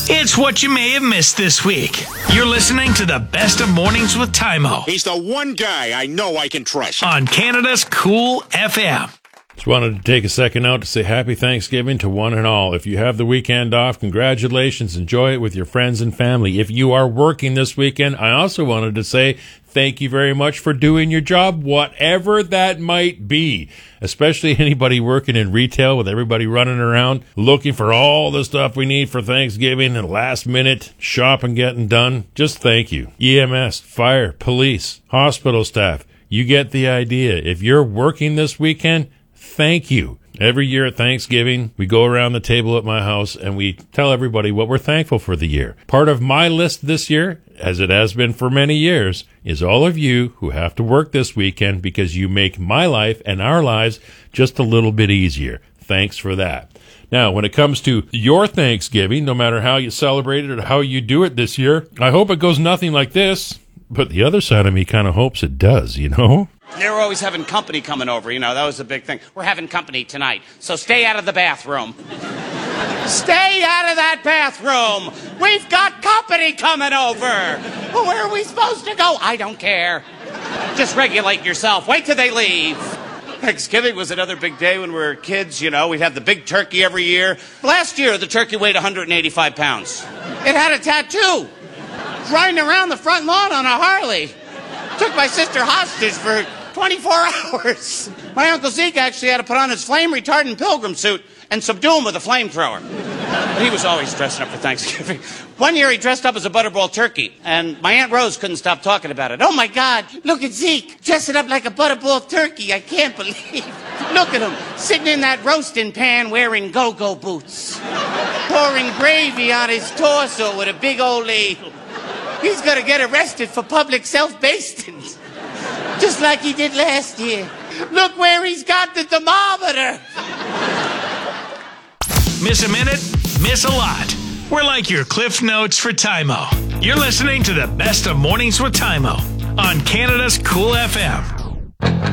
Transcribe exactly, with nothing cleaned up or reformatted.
It's what you may have missed this week. You're listening to the Best of Mornings with Tymo. He's the one guy I know I can trust. On Canada's Cool F M. Just wanted to take a second out to say happy Thanksgiving to one and all. If you have the weekend off, congratulations. Enjoy it with your friends and family. If you are working this weekend, I also wanted to say thank you very much for doing your job, whatever that might be. Especially anybody working in retail with everybody running around looking for all the stuff we need for Thanksgiving and last minute shopping getting done. Just thank you. E M S, fire, police, hospital staff. You get the idea. If you're working this weekend, thank you. Every year at Thanksgiving, we go around the table at my house and we tell everybody what we're thankful for the year. Part of my list this year, as it has been for many years, is all of you who have to work this weekend because you make my life and our lives just a little bit easier. Thanks for that. Now, when it comes to your Thanksgiving, no matter how you celebrate it or how you do it this year, I hope it goes nothing like this. But the other side of me kind of hopes it does, you know? They were always having company coming over, you know, that was a big thing. We're having company tonight, so stay out of the bathroom. Stay out of that bathroom! We've got company coming over! Well, where are we supposed to go? I don't care. Just regulate yourself. Wait till they leave. Thanksgiving was another big day when we were kids, you know. We'd have the big turkey every year. Last year, the turkey weighed one hundred eighty-five pounds. It had a tattoo. Riding around the front lawn on a Harley. Took my sister hostage for twenty-four hours. My Uncle Zeke actually had to put on his flame-retardant pilgrim suit and subdue him with a flamethrower. But he was always dressing up for Thanksgiving. One year he dressed up as a butterball turkey, and my Aunt Rose couldn't stop talking about it. Oh, my God, look at Zeke, dressing up like a butterball turkey. I can't believe. Look at him, sitting in that roasting pan wearing go-go boots, pouring gravy on his torso with a big old ladle. He's going to get arrested for public self-basting, just like he did last year. Look where he's got the thermometer. Miss a minute? Miss a lot. We're like your Cliff Notes for Tymo. You're listening to the Best of Mornings with Tymo on Canada's Cool F M.